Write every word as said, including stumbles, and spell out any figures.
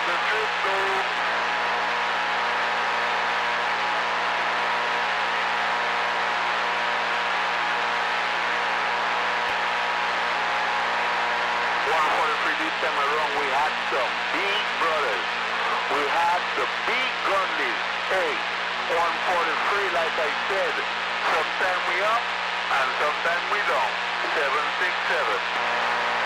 the trip go. one forty-three this time around, we had some big brothers. We had the big gundies. Hey, one forty-three, like I said, sometime we up and sometime we don't. seven six seven.